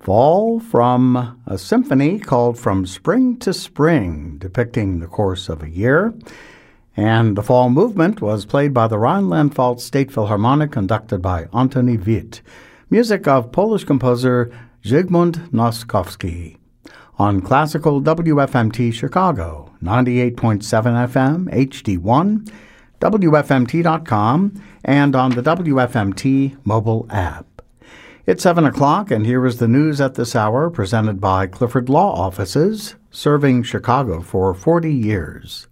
Fall from a symphony called From Spring to Spring, depicting the course of a year. And the Fall movement was played by the Rhineland-Pfalz State Philharmonic, conducted by Antoni Witt. Music of Polish composer Zygmunt Noskowski. On Classical WFMT Chicago, 98.7 FM, HD1, WFMT.com, and on the WFMT mobile app. It's 7 o'clock, and here is the news at this hour, presented by Clifford Law Offices, serving Chicago for 40 years.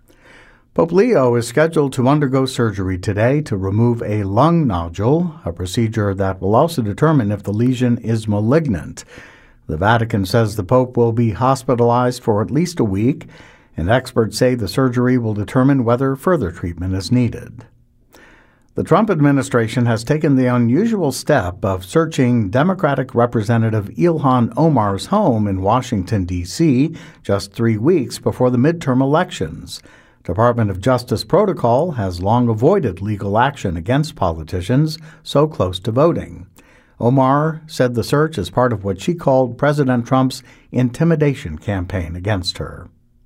Pope Leo is scheduled to undergo surgery today to remove a lung nodule, a procedure that will also determine if the lesion is malignant. The Vatican says the Pope will be hospitalized for at least a week, and experts say the surgery will determine whether further treatment is needed. The Trump administration has taken the unusual step of searching Democratic Representative Ilhan Omar's home in Washington, D.C., just 3 weeks before the midterm elections. Department of Justice protocol has long avoided legal action against politicians so close to voting. Omar said the search is part of what she called President Trump's intimidation campaign against her.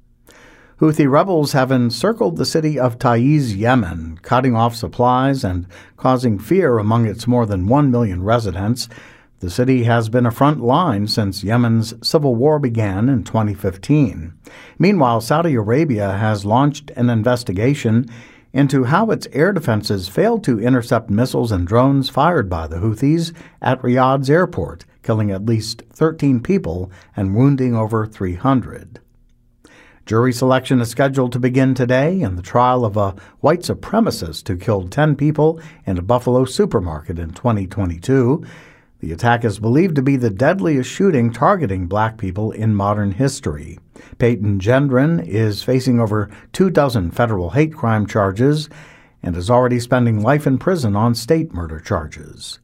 Houthi rebels have encircled the city of Taiz, Yemen, cutting off supplies and causing fear among its more than 1 million residents. The city has been a front line since Yemen's civil war began in 2015. Meanwhile, Saudi Arabia has launched an investigation into how its air defenses failed to intercept missiles and drones fired by the Houthis at Riyadh's airport, killing at least 13 people and wounding over 300. Jury selection is scheduled to begin today in the trial of a white supremacist who killed 10 people in a Buffalo supermarket in 2022. The attack is believed to be the deadliest shooting targeting black people in modern history. Peyton Gendron is facing over 24 federal hate crime charges and is already spending life in prison on state murder charges.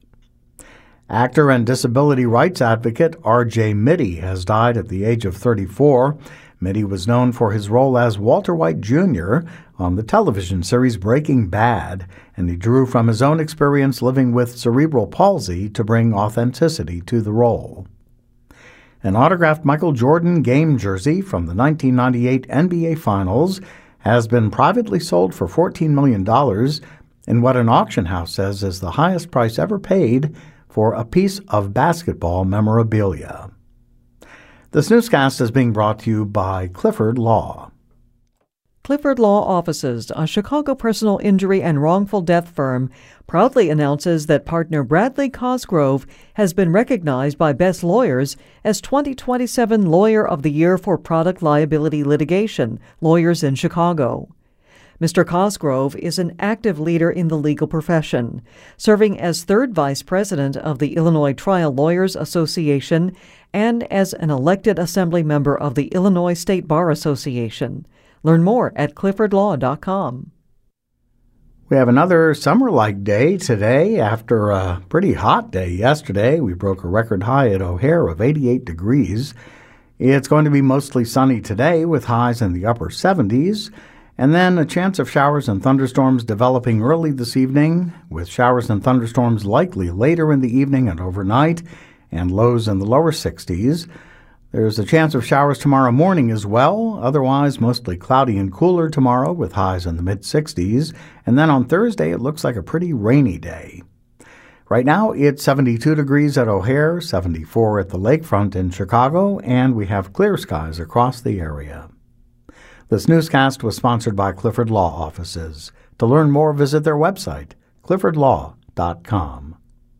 Actor and disability rights advocate R.J. Mitte has died at the age of 34. Mitte was known for his role as Walter White Jr. on the television series Breaking Bad, and he drew from his own experience living with cerebral palsy to bring authenticity to the role. An autographed Michael Jordan game jersey from the 1998 NBA Finals has been privately sold for $14 million in what an auction house says is the highest price ever paid for a piece of basketball memorabilia. This newscast is being brought to you by Clifford Law. Clifford Law Offices, a Chicago personal injury and wrongful death firm, proudly announces that partner Bradley Cosgrove has been recognized by Best Lawyers as 2027 Lawyer of the Year for Product Liability Litigation, Lawyers in Chicago. Mr. Cosgrove is an active leader in the legal profession, serving as third vice president of the Illinois Trial Lawyers Association and as an elected assembly member of the Illinois State Bar Association. Learn more at cliffordlaw.com. We have another summer-like day today. After a pretty hot day yesterday, we broke a record high at O'Hare of 88 degrees. It's going to be mostly sunny today with highs in the upper 70s. And then a chance of showers and thunderstorms developing early this evening, with showers and thunderstorms likely later in the evening and overnight, and lows in the lower 60s. There's a chance of showers tomorrow morning as well, otherwise mostly cloudy and cooler tomorrow with highs in the mid-60s. And then on Thursday, it looks like a pretty rainy day. Right now, it's 72 degrees at O'Hare, 74 at the lakefront in Chicago, and we have clear skies across the area. This newscast was sponsored by Clifford Law Offices. To learn more, visit their website, cliffordlaw.com.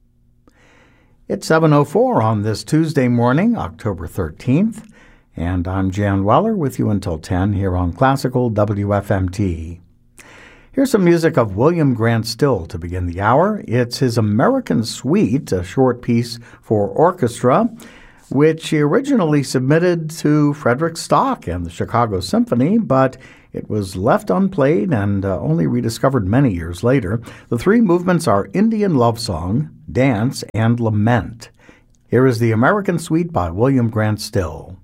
It's 7:04 on this Tuesday morning, October 13th, and I'm Jan Weller with you until 10 here on Classical WFMT. Here's some music of William Grant Still to begin the hour. It's his American Suite, a short piece for orchestra, which he originally submitted to Frederick Stock and the Chicago Symphony, but it was left unplayed and only rediscovered many years later. The three movements are Indian Love Song, Dance, and Lament. Here is the American Suite by William Grant Still.